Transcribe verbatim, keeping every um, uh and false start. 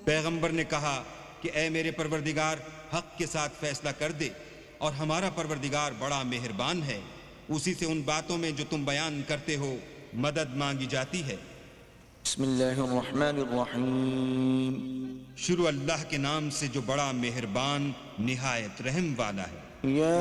पैगंबर ने कहा कि ए मेरे परवरदिगार, हक के साथ फैसला कर दे, और हमारा परवरदिगार बड़ा मेहरबान है, उसी से उन बातों में जो तुम बयान करते हो मदद मांगी जाती है। बिस्मिल्लाहिर्रहमानिर्रहीम। शुरू अल्लाह के नाम से जो बड़ा मेहरबान निहायत रहम वाला है। या